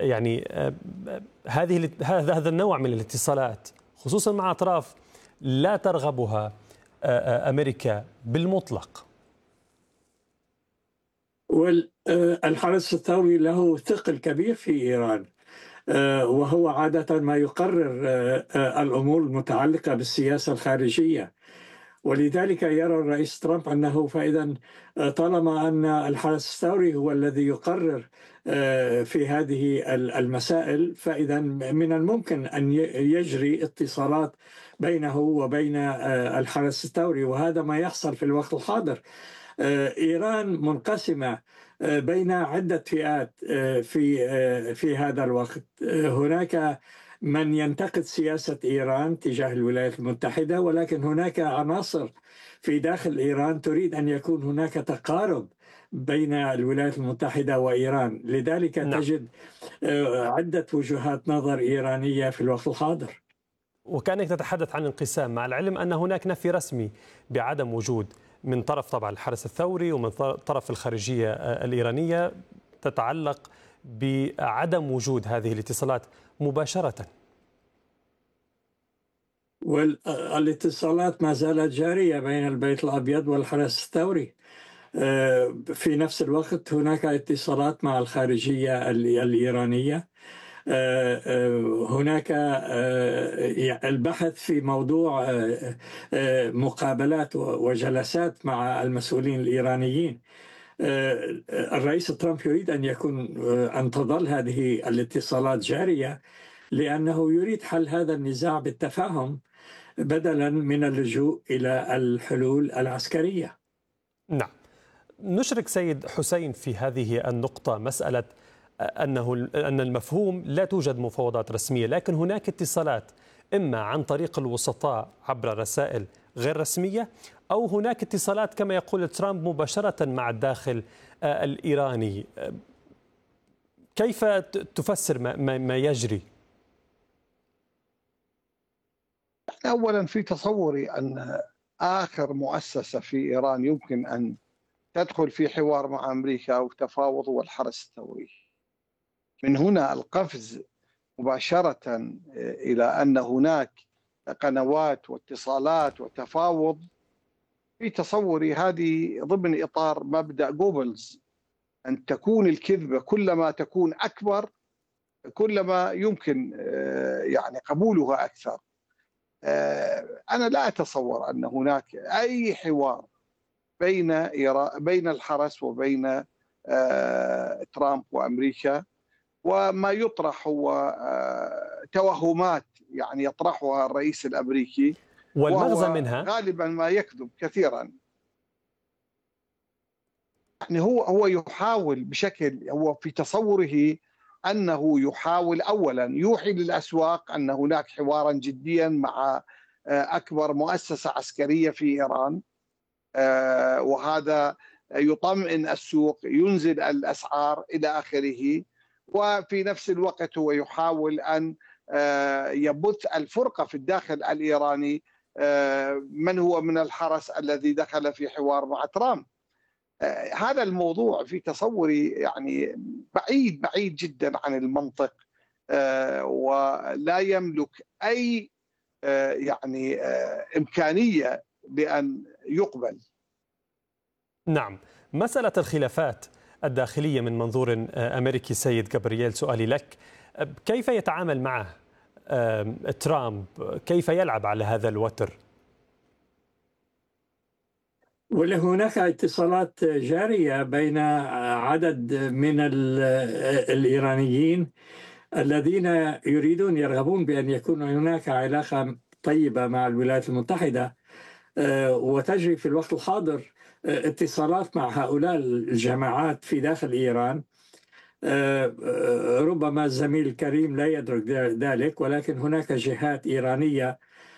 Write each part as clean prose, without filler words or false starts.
يعني هذا النوع من الاتصالات خصوصا مع أطراف لا ترغبها أمريكا بالمطلق؟ والحرس الثوري له ثقل كبير في إيران، وهو عادة ما يقرر الأمور المتعلقة بالسياسة الخارجية. ولذلك يرى الرئيس ترامب أنه فإذا طالما أن الحرس الثوري هو الذي يقرر في هذه المسائل، فإذا من الممكن أن يجري اتصالات بينه وبين الحرس الثوري، وهذا ما يحصل في الوقت الحاضر. إيران منقسمة بين عدة فئات في هذا الوقت. هناك من ينتقد سياسة إيران تجاه الولايات المتحدة، ولكن هناك عناصر في داخل إيران تريد أن يكون هناك تقارب بين الولايات المتحدة وإيران. لذلك نعم. تجد عدة وجهات نظر إيرانية في الوقت الحاضر. وكأنك تتحدث عن انقسام، مع العلم أن هناك نفي رسمي بعدم وجود من طرف طبعا الحرس الثوري ومن طرف الخارجية الإيرانية تتعلق بعدم وجود هذه الاتصالات مباشرة. والاتصالات ما زالت جارية بين البيت الأبيض والحرس الثوري. في نفس الوقت هناك اتصالات مع الخارجية الإيرانية. هناك البحث في موضوع مقابلات وجلسات مع المسؤولين الإيرانيين. الرئيس ترامب يريد أن تظل هذه الاتصالات جارية، لأنه يريد حل هذا النزاع بالتفاهم بدلا من اللجوء إلى الحلول العسكرية. نعم. نشرك سيد حسين في هذه النقطة، مسألة أن المفهوم لا توجد مفاوضات رسمية، لكن هناك اتصالات إما عن طريق الوسطاء عبر رسائل غير رسمية، أو هناك اتصالات كما يقول ترامب مباشرة مع الداخل الإيراني. كيف تفسر ما يجري؟ أولا في تصوري أن آخر مؤسسة في إيران يمكن أن تدخل في حوار مع أمريكا أو تفاوض هو الحرس الثوري. من هنا القفز مباشرة إلى أن هناك قنوات واتصالات وتفاوض، في تصوري هذه ضمن إطار مبدأ جوبلز، أن تكون الكذبة كلما تكون أكبر كلما يمكن يعني قبولها أكثر. أنا لا أتصور أن هناك أي حوار بين الحرس وبين ترامب وأمريكا، وما يطرح هو توهمات يعني يطرحها الرئيس الأمريكي، والمغزى منها غالبا ما يكذب كثيرا. يعني هو يحاول بشكل، هو في تصوره أنه يحاول أولا يوحي للأسواق أن هناك حوارا جديا مع أكبر مؤسسة عسكرية في إيران، وهذا يطمئن السوق، ينزل الأسعار إلى آخره. وفي نفس الوقت هو يحاول أن يبث الفرقة في الداخل الإيراني، من هو من الحرس الذي دخل في حوار مع ترامب. هذا الموضوع في تصوري يعني بعيد جدا عن المنطق، ولا يملك أي يعني إمكانية بأن يقبل. نعم. مسألة الخلافات الداخلية من منظور أمريكي، سيد جابرييل، سؤالي لك: كيف يتعامل معه ترامب؟ كيف يلعب على هذا الوتر؟ وهناك اتصالات جارية بين عدد من الإيرانيين الذين يرغبون بأن يكون هناك علاقة طيبة مع الولايات المتحدة، وتجري في الوقت الحاضر اتصالات مع هؤلاء الجماعات في داخل إيران. ربما الزميل الكريم لا يدرك ذلك، ولكن هناك جهات إيرانية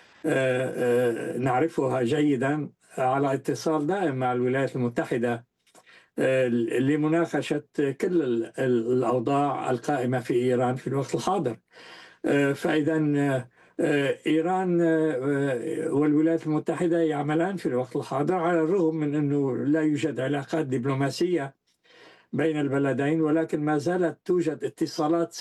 نعرفها جيدا على اتصال دائم مع الولايات المتحدة لمناقشة كل الأوضاع القائمة في إيران في الوقت الحاضر. فإذا إيران والولايات المتحدة يعملان في الوقت الحاضر، على الرغم من أنه لا يوجد علاقات دبلوماسية بين البلدين، ولكن ما زالت توجد اتصالات